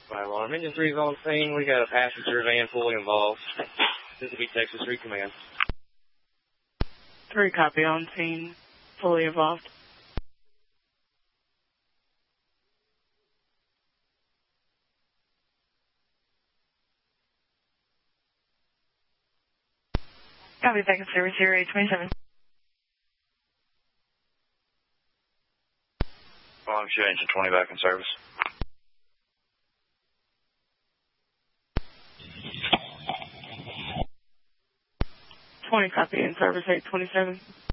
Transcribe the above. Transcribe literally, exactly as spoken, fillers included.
Fire alarm. Engine three is on scene. We got a passenger van fully involved. This will be Texas three Command. three copy on scene. Fully involved. Copy, back in service, zero eight twenty-seven. Well, I'm sure engine twenty back in service. twenty copy in service, eight twenty-seven.